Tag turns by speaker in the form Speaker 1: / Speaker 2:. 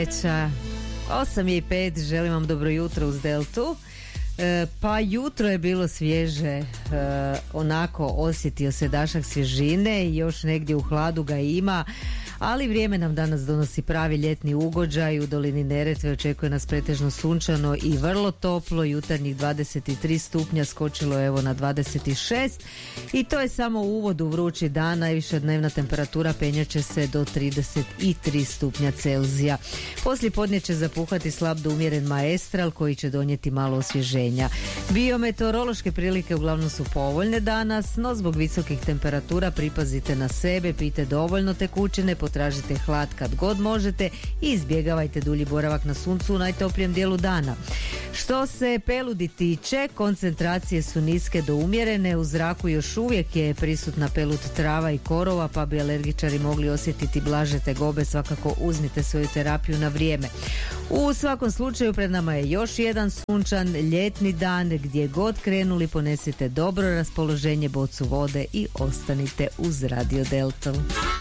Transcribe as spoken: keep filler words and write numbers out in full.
Speaker 1: osam i pet, želim vam dobro jutro uz Deltu. E, pa jutro je bilo svježe, e, onako osjetio se dašak svježine i još negdje u hladu ga ima, ali vrijeme nam danas donosi pravi ljetni ugođaj. U dolini Neretve očekuje nas pretežno sunčano i vrlo toplo, jutarnjih dvadeset tri stupnja, skočilo evo na dvadeset šest i to je samo uvod u vrući dan. Najviša dnevna temperatura penjat će se do trideset tri stupnja Celzija. Poslije podne će zapuhati slab do umjeren maestral koji će donijeti malo osvježenja. Biometeorološke prilike uglavnom su povoljne danas, no zbog visokih temperatura pripazite na sebe, pijte dovoljno tekućine, potražite hlad kad god možete i izbjegavajte dulji boravak na suncu u najtoplijem dijelu dana. Što se peludi tiče, koncentracije su niske do umjerene, u zraku još uvijek je prisutna pelud trava i korova, pa bi alergičari mogli osjetiti blaže tegobe. Svakako uzmite svoju terapiju na vrijeme. U svakom slučaju pred nama je još jedan sunčan ljetni dan, gdje god krenuli ponesite dobro raspoloženje, bocu vode i ostanite uz Radio Delta.